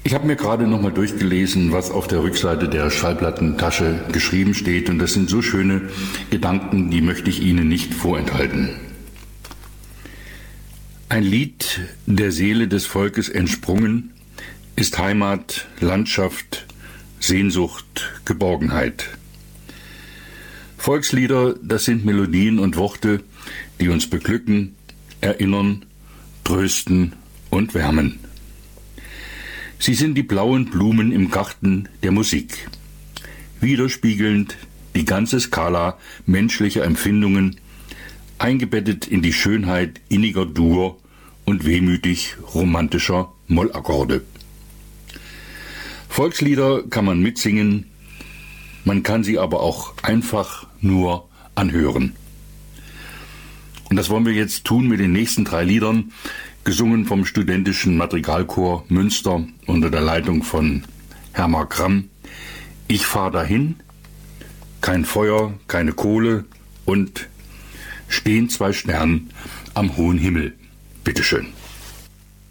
Ich habe mir gerade nochmal durchgelesen, was auf der Rückseite der Schallplattentasche geschrieben steht, und das sind so schöne Gedanken, die möchte ich Ihnen nicht vorenthalten. Ein Lied der Seele des Volkes entsprungen ist Heimat, Landschaft, Sehnsucht, Geborgenheit. Volkslieder, das sind Melodien und Worte, die uns beglücken, erinnern, trösten und wärmen. Sie sind die blauen Blumen im Garten der Musik, widerspiegelnd die ganze Skala menschlicher Empfindungen, eingebettet in die Schönheit inniger Dur und wehmütig romantischer Mollakkorde. Volkslieder kann man mitsingen, man kann sie aber auch einfach nur anhören. Und das wollen wir jetzt tun mit den nächsten 3 Liedern, gesungen vom Studentischen Madrigalchor Münster unter der Leitung von Hermar Kramm. Ich fahr dahin, kein Feuer, keine Kohle und stehen 2 Sterne am hohen Himmel. Bitteschön.